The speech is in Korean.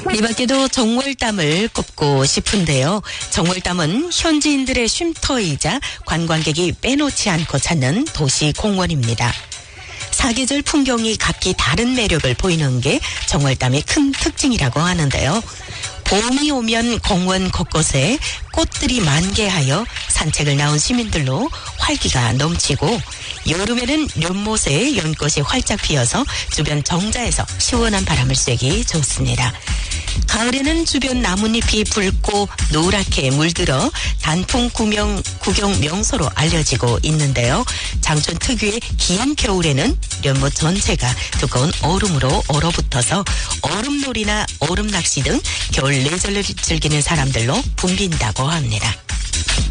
이 밖에도 정월담을 꼽고 싶은데요. 정월담은 현지인들의 쉼터이자 관광객이 빼놓지 않고 찾는 도시 공원입니다. 사계절 풍경이 각기 다른 매력을 보이는 게 정월담의 큰 특징이라고 하는데요. 봄이 오면 공원 곳곳에 꽃들이 만개하여 산책을 나온 시민들로 활기가 넘치고, 여름에는 연못에 연꽃이 활짝 피어서 주변 정자에서 시원한 바람을 쐬기 좋습니다. 가을에는 주변 나뭇잎이 붉고 노랗게 물들어 단풍 구경 명소로 알려지고 있는데요. 장촌 특유의 긴 겨울에는 연못 전체가 두꺼운 얼음으로 얼어붙어서 얼음놀이나 얼음낚시 등 겨울 레저를 즐기는 사람들로 붐빈다고 합니다.